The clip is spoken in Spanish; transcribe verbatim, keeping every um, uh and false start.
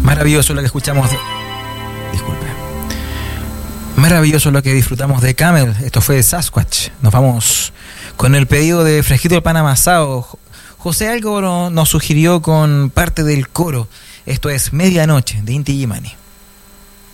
Maravilloso lo que escuchamos de... Disculpe. Maravilloso lo que disfrutamos de Camel. Esto fue Sasquatch. Nos vamos con el pedido de Fresquito el Pan Amasado. José Álvaro nos sugirió con parte del coro. Esto es Medianoche de Inti Illimani.